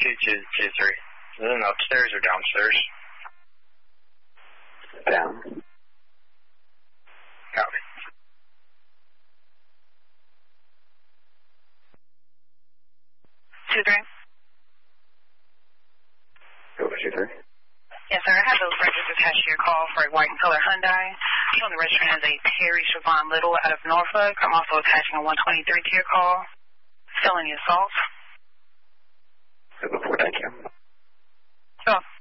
223. Is it upstairs or downstairs? Down. Copy. Go for 2-3. Yes, sir. I have those records attached to your call for a white and color Hyundai. Showing the register has a Terry Siobhan Little out of Norfolk. I'm also attaching a 123 to your call. Felony assault. Go for 4, thank you. Sure.